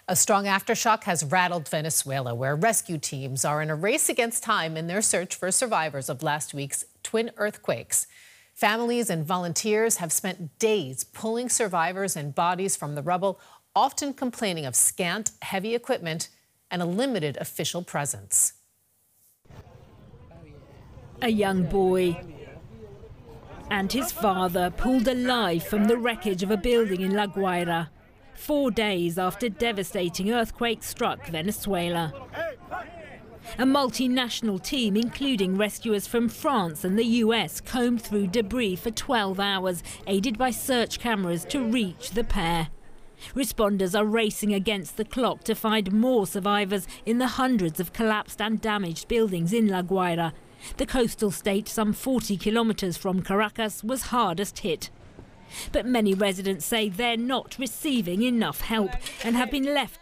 A strong aftershock has rattled Venezuela, where rescue teams are in a race against time in their search for survivors of last week's twin earthquakes. Families and volunteers have spent days pulling survivors and bodies from the rubble, often complaining of scant, heavy equipment and a limited official presence. A young boy and his father pulled alive from the wreckage of a building in La Guaira, 4 days after devastating earthquake struck Venezuela. A multinational team, including rescuers from France and the US, combed through debris for 12 hours, aided by search cameras to reach the pair. Responders are racing against the clock to find more survivors in the hundreds of collapsed and damaged buildings in La Guaira. The coastal state, some 40 kilometers from Caracas, was hardest hit. But many residents say they're not receiving enough help and have been left